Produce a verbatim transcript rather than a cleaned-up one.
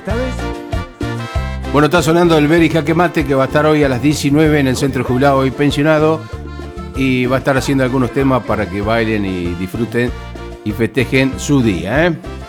vez. Bueno, está sonando el Beri Jaque Mate, que va a estar hoy a las diecinueve en el Centro Jubilado y Pensionado, y va a estar haciendo algunos temas para que bailen y disfruten y festejen su día, ¿eh?